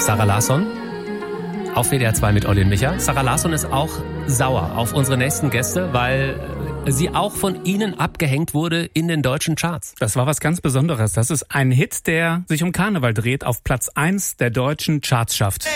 Sarah Larsson auf WDR 2 mit Olli und Micha. Sarah Larsson ist auch sauer auf unsere nächsten Gäste, weil sie auch von ihnen abgehängt wurde in den deutschen Charts. Das war was ganz Besonderes. Das ist ein Hit, der sich um Karneval dreht, auf Platz 1 der deutschen Charts schafft.